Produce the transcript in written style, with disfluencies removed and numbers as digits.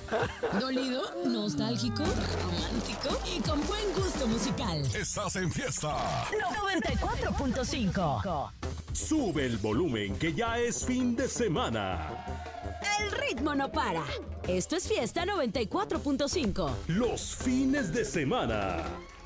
Dolido, nostálgico, romántico y con buen gusto musical. Estás en fiesta. 94.5. Sube el volumen que ya es fin de semana. El ritmo no para. Esto es Fiesta 94.5. Los fines de semana.